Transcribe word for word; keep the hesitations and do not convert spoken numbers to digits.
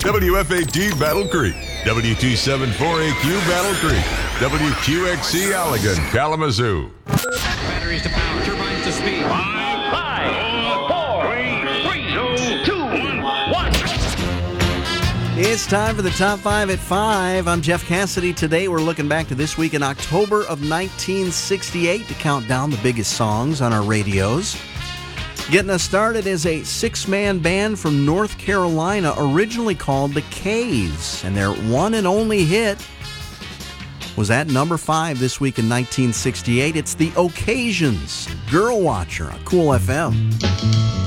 W F A T Battle Creek, W two seventy-four A Q Battle Creek, W Q X C Allegan, Kalamazoo. Batteries to power, turbines to speed. Five, five, four, three, two, one. It's time for the Top five at five. I'm Jeff Cassidy. Today we're looking back to this week in October of nineteen sixty-eight to count down the biggest songs on our radios. Getting us started is a six-man band from North Carolina, originally called the K's, and their one and only hit was at number five this week in nineteen sixty-eight. It's the Occasions, Girl Watcher on Cool F M.